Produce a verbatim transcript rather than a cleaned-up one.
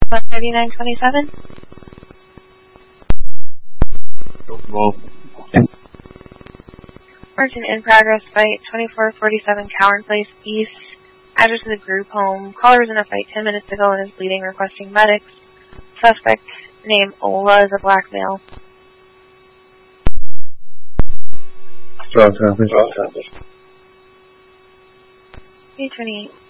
one thirty-nine twenty-seven. Well, Urgent in progress fight, twenty-four forty-seven Cowan Place East. Address of the group home. Caller was in a fight ten minutes ago and is bleeding, requesting medics. Suspect name Ola is a black male. Strong traffic. eight twenty-eight.